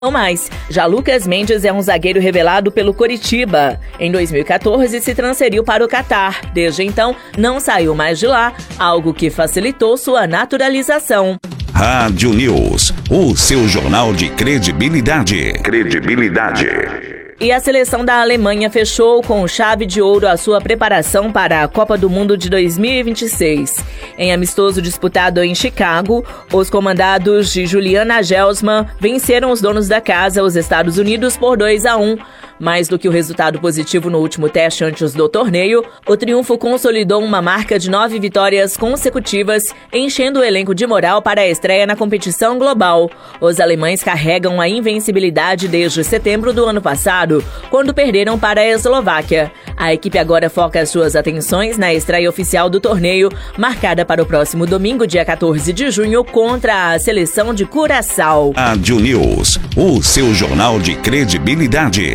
Mais. Já Lucas Mendes é um zagueiro revelado pelo Coritiba. Em 2014 se transferiu para o Catar. Desde então, não saiu mais de lá, algo que facilitou sua naturalização. Rádio News, o seu jornal de credibilidade. E a seleção da Alemanha fechou com chave de ouro a sua preparação para a Copa do Mundo de 2026. Em amistoso disputado em Chicago, os comandados de Julian Nagelsmann venceram os donos da casa, os Estados Unidos, por 2-1. Mais do que o resultado positivo no último teste antes do torneio, o triunfo consolidou uma marca de 9 vitórias consecutivas, enchendo o elenco de moral para a estreia na competição global. Os alemães carregam a invencibilidade desde setembro do ano passado, quando perderam para a Eslováquia. A equipe agora foca suas atenções na estreia oficial do torneio, marcada para o próximo domingo, dia 14 de junho, contra a seleção de Curaçao. Rádio News, o seu jornal de credibilidade.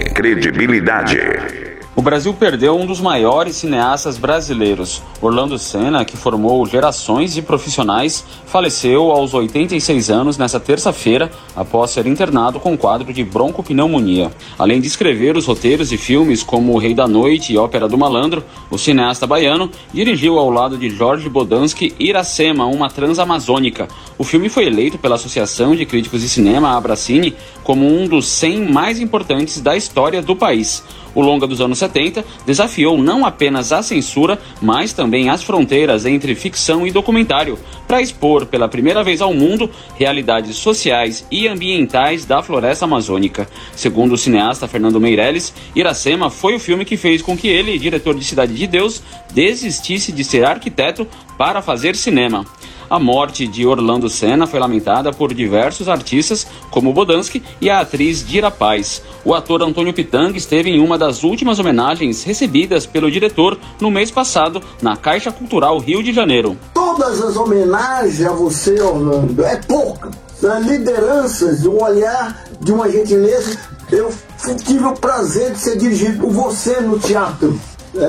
O Brasil perdeu um dos maiores cineastas brasileiros. Orlando Senna, que formou gerações de profissionais, faleceu aos 86 anos nesta terça-feira, após ser internado com quadro de broncopneumonia. Além de escrever os roteiros de filmes como O Rei da Noite e Ópera do Malandro, o cineasta baiano dirigiu ao lado de Jorge Bodansky Iracema, uma transamazônica. O filme foi eleito pela Associação de Críticos de Cinema, Abracine, como um dos 100 mais importantes da história do país. O longa dos anos 70 desafiou não apenas a censura, mas também as fronteiras entre ficção e documentário, para expor pela primeira vez ao mundo realidades sociais e ambientais da floresta amazônica. Segundo o cineasta Fernando Meirelles, Iracema foi o filme que fez com que ele, diretor de Cidade de Deus, desistisse de ser arquiteto para fazer cinema. A morte de Orlando Senna foi lamentada por diversos artistas, como Bodansky e a atriz Dira Paz. O ator Antônio Pitanga esteve em uma das últimas homenagens recebidas pelo diretor no mês passado, na Caixa Cultural Rio de Janeiro. Todas as homenagens a você, Orlando, é pouca. São lideranças, um olhar de uma gentileza. Eu tive o prazer de ser dirigido por você no teatro.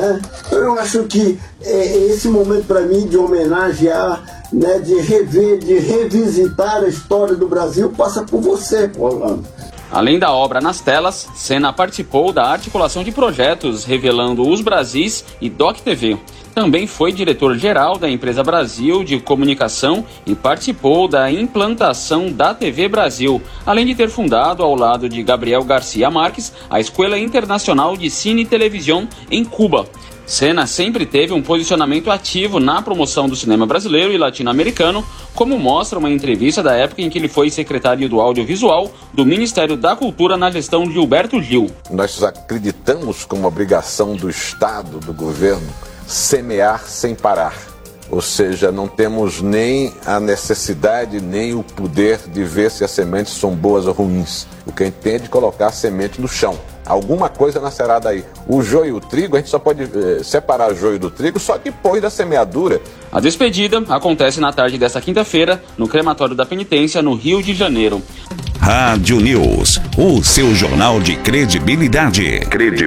Eu acho que esse momento para mim de homenagear, de rever, de revisitar a história do Brasil passa por você, Orlando. Além da obra nas telas, Senna participou da articulação de projetos revelando Os Brasis e Doc TV. Também foi diretor-geral da Empresa Brasil de Comunicação e participou da implantação da TV Brasil, além de ter fundado, ao lado de Gabriel Garcia Marques, a Escola Internacional de Cine e Televisão em Cuba. Senna sempre teve um posicionamento ativo na promoção do cinema brasileiro e latino-americano, como mostra uma entrevista da época em que ele foi secretário do Audiovisual do Ministério da Cultura na gestão de Gilberto Gil. Nós acreditamos como obrigação do Estado, do governo, semear sem parar. Ou seja, não temos nem a necessidade, nem o poder de ver se as sementes são boas ou ruins. O que a gente tem é de colocar a semente no chão. Alguma coisa nascerá daí. O joio e o trigo, a gente só pode separar o joio do trigo só depois da semeadura. A despedida acontece na tarde desta quinta-feira, no crematório da Penitência, no Rio de Janeiro. Rádio News, o seu jornal de credibilidade.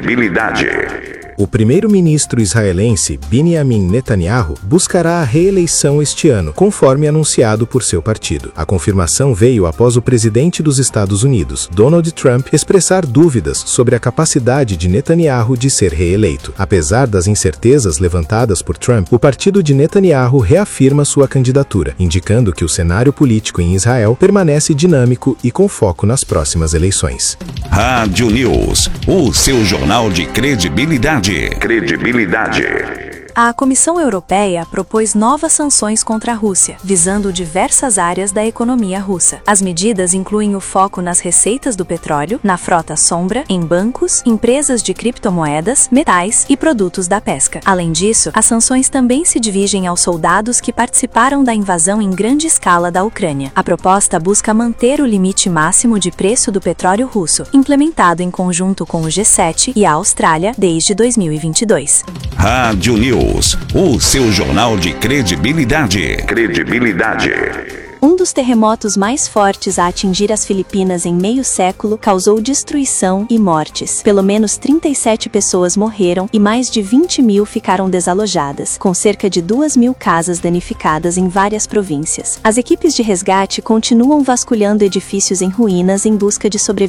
O primeiro-ministro israelense Benjamin Netanyahu buscará a reeleição este ano, conforme anunciado por seu partido. A confirmação veio após o presidente dos Estados Unidos, Donald Trump, expressar dúvidas sobre a capacidade de Netanyahu de ser reeleito. Apesar das incertezas levantadas por Trump, o partido de Netanyahu reafirma sua candidatura, indicando que o cenário político em Israel permanece dinâmico e com foco nas próximas eleições. Rádio News, o seu jornal de credibilidade. A Comissão Europeia propôs novas sanções contra a Rússia, visando diversas áreas da economia russa. As medidas incluem o foco nas receitas do petróleo, na frota sombra, em bancos, empresas de criptomoedas, metais e produtos da pesca. Além disso, as sanções também se dirigem aos soldados que participaram da invasão em grande escala da Ucrânia. A proposta busca manter o limite máximo de preço do petróleo russo, implementado em conjunto com o G7 e a Austrália desde 2022. Rádio News, o seu jornal de credibilidade. Um dos terremotos mais fortes a atingir as Filipinas em meio século causou destruição e mortes. Pelo menos 37 pessoas morreram e mais de 20 mil ficaram desalojadas, com cerca de 2.000 casas danificadas em várias províncias. As equipes de resgate continuam vasculhando edifícios em ruínas em busca de sobreviventes.